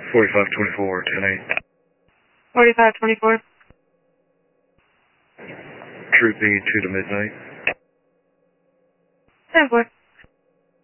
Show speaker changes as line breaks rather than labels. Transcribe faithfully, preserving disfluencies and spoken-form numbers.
forty-five twenty-four, ten eight.
forty-five twenty-four.
Troop E two to midnight.
ten four.